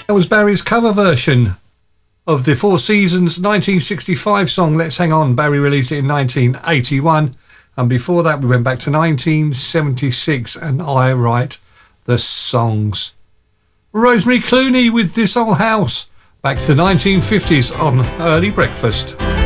That was Barry's cover version of the Four Seasons 1965 song Let's Hang On. Barry released it in 1981, and before that we went back to 1976 and I Write the Songs. Rosemary Clooney with This Old House, back to the 1950s on Early Breakfast.